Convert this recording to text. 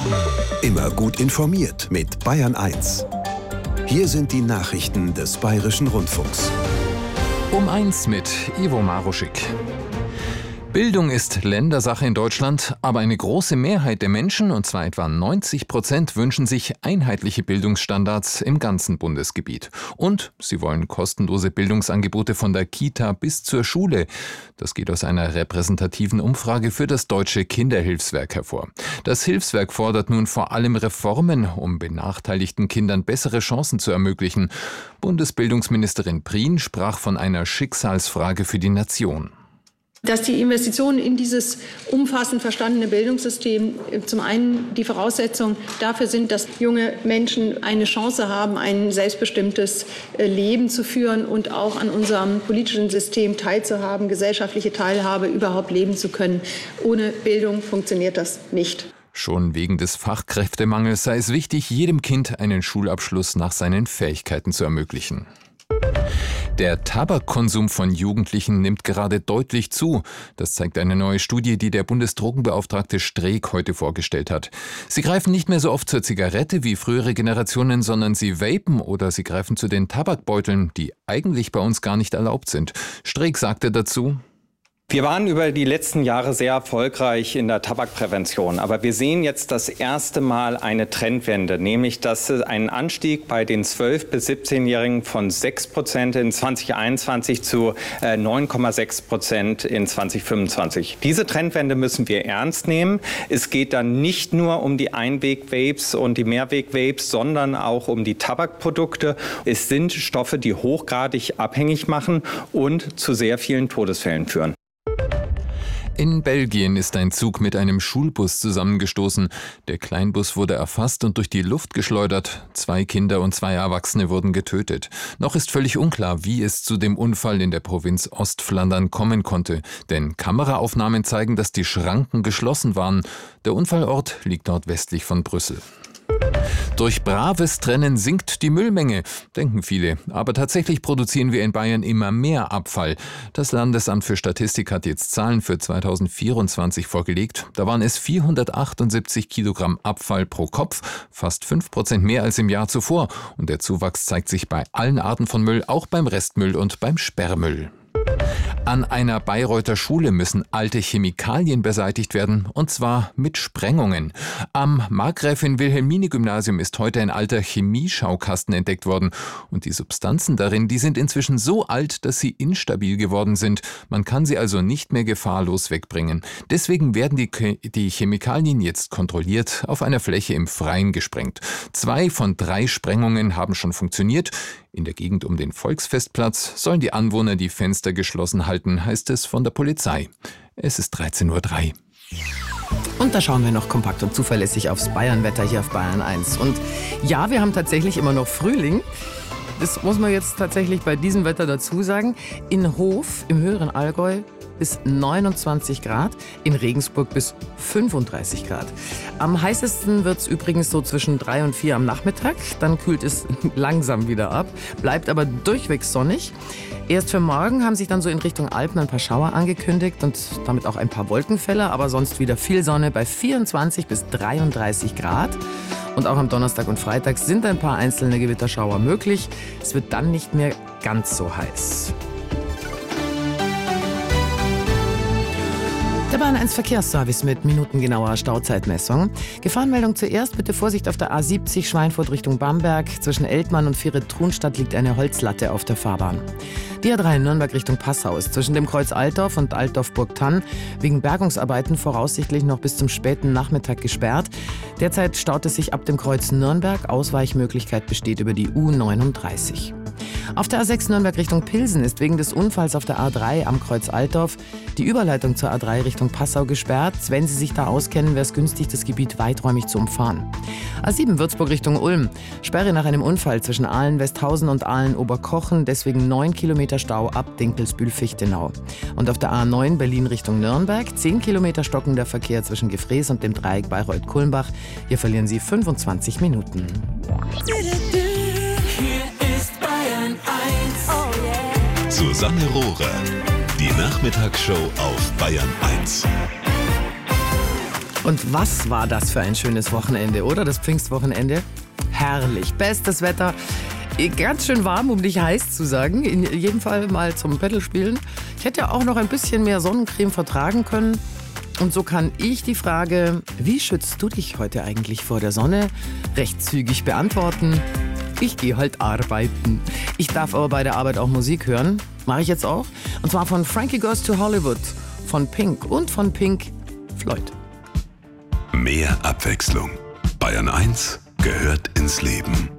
Immer gut informiert mit Bayern 1. Hier sind die Nachrichten des Bayerischen Rundfunks. Um 1 mit Ivo Maruschik. Bildung ist Ländersache in Deutschland, aber eine große Mehrheit der Menschen, und zwar etwa 90%, wünschen sich einheitliche Bildungsstandards im ganzen Bundesgebiet. Und sie wollen kostenlose Bildungsangebote von der Kita bis zur Schule. Das geht aus einer repräsentativen Umfrage für das Deutsche Kinderhilfswerk hervor. Das Hilfswerk fordert nun vor allem Reformen, um benachteiligten Kindern bessere Chancen zu ermöglichen. Bundesbildungsministerin Prien sprach von einer Schicksalsfrage für die Nation. Dass die Investitionen in dieses umfassend verstandene Bildungssystem zum einen die Voraussetzung dafür sind, dass junge Menschen eine Chance haben, ein selbstbestimmtes Leben zu führen und auch an unserem politischen System teilzuhaben, gesellschaftliche Teilhabe überhaupt leben zu können. Ohne Bildung funktioniert das nicht. Schon wegen des Fachkräftemangels sei es wichtig, jedem Kind einen Schulabschluss nach seinen Fähigkeiten zu ermöglichen. Der Tabakkonsum von Jugendlichen nimmt gerade deutlich zu. Das zeigt eine neue Studie, die der Bundesdrogenbeauftragte Streeck heute vorgestellt hat. Sie greifen nicht mehr so oft zur Zigarette wie frühere Generationen, sondern sie vapen oder sie greifen zu den Tabakbeuteln, die eigentlich bei uns gar nicht erlaubt sind. Streeck sagte dazu: Wir waren über die letzten Jahre sehr erfolgreich in der Tabakprävention, aber wir sehen jetzt das erste Mal eine Trendwende, nämlich dass ein Anstieg bei den 12- bis 17-Jährigen von 6% in 2021 zu 9,6% in 2025. Diese Trendwende müssen wir ernst nehmen. Es geht dann nicht nur um die Einweg-Vapes und die Mehrweg-Vapes, sondern auch um die Tabakprodukte. Es sind Stoffe, die hochgradig abhängig machen und zu sehr vielen Todesfällen führen. In Belgien ist ein Zug mit einem Schulbus zusammengestoßen. Der Kleinbus wurde erfasst und durch die Luft geschleudert. 2 Kinder und 2 Erwachsene wurden getötet. Noch ist völlig unklar, wie es zu dem Unfall in der Provinz Ostflandern kommen konnte. Denn Kameraaufnahmen zeigen, dass die Schranken geschlossen waren. Der Unfallort liegt nordwestlich von Brüssel. Durch braves Trennen sinkt die Müllmenge, denken viele. Aber tatsächlich produzieren wir in Bayern immer mehr Abfall. Das Landesamt für Statistik hat jetzt Zahlen für 2024 vorgelegt. Da waren es 478 Kilogramm Abfall pro Kopf, fast 5% mehr als im Jahr zuvor. Und der Zuwachs zeigt sich bei allen Arten von Müll, auch beim Restmüll und beim Sperrmüll. An einer Bayreuther Schule müssen alte Chemikalien beseitigt werden, und zwar mit Sprengungen. Am Markgräfin-Wilhelmine-Gymnasium ist heute ein alter Chemieschaukasten entdeckt worden. Und die Substanzen darin, die sind inzwischen so alt, dass sie instabil geworden sind. Man kann sie also nicht mehr gefahrlos wegbringen. Deswegen werden die Chemikalien jetzt kontrolliert auf einer Fläche im Freien gesprengt. 2 von 3 Sprengungen haben schon funktioniert. In der Gegend um den Volksfestplatz sollen die Anwohner die Fenster geschlossen halten, heißt es von der Polizei. Es ist 13:03 Uhr. Und da schauen wir noch kompakt und zuverlässig aufs Bayernwetter hier auf Bayern 1. Und ja, wir haben tatsächlich immer noch Frühling. Das muss man jetzt tatsächlich bei diesem Wetter dazu sagen. In Hof im höheren Allgäu bis 29 Grad, in Regensburg bis 35 Grad. Am heißesten wird es übrigens so zwischen 3 und 4 am Nachmittag. Dann kühlt es langsam wieder ab, bleibt aber durchweg sonnig. Erst für morgen haben sich dann so in Richtung Alpen ein paar Schauer angekündigt und damit auch ein paar Wolkenfälle, aber sonst wieder viel Sonne bei 24 bis 33 Grad. Und auch am Donnerstag und Freitag sind ein paar einzelne Gewitterschauer möglich. Es wird dann nicht mehr ganz so heiß. Der Bahn 1 Verkehrsservice mit minutengenauer Stauzeitmessung. Gefahrenmeldung zuerst, bitte Vorsicht auf der A70 Schweinfurt Richtung Bamberg. Zwischen Eltmann und Viere-Trunstadt liegt eine Holzlatte auf der Fahrbahn. Die A3 Nürnberg Richtung Passau ist zwischen dem Kreuz Altdorf und Altdorf-Burgthann wegen Bergungsarbeiten voraussichtlich noch bis zum späten Nachmittag gesperrt. Derzeit staut es sich ab dem Kreuz Nürnberg. Ausweichmöglichkeit besteht über die U39. Auf der A6 Nürnberg Richtung Pilsen ist wegen des Unfalls auf der A3 am Kreuz Altdorf die Überleitung zur A3 Richtung Passau gesperrt. Wenn Sie sich da auskennen, wäre es günstig, das Gebiet weiträumig zu umfahren. A7 Würzburg Richtung Ulm. Sperre nach einem Unfall zwischen Aalen-Westhausen und Aalen-Oberkochen. Deswegen 9 Kilometer Stau ab Dinkelsbühl-Fichtenau. Und auf der A9 Berlin Richtung Nürnberg 10 Kilometer stockender Verkehr zwischen Gefrees und dem Dreieck Bayreuth-Kulmbach. Hier verlieren Sie 25 Minuten. Susanne Rohrer, die Nachmittagsshow auf Bayern 1. Und was war das für ein schönes Wochenende, oder? Das Pfingstwochenende? Herrlich, bestes Wetter. Ganz schön warm, um nicht heiß zu sagen. In jedem Fall mal zum Paddlespielen. Ich hätte auch noch ein bisschen mehr Sonnencreme vertragen können. Und so kann ich die Frage, wie schützt du dich heute eigentlich vor der Sonne, recht zügig beantworten. Ich gehe halt arbeiten. Ich darf aber bei der Arbeit auch Musik hören. Mache ich jetzt auch. Und zwar von Frankie Goes to Hollywood, von Pink und von Pink Floyd. Mehr Abwechslung. Bayern 1 gehört ins Leben.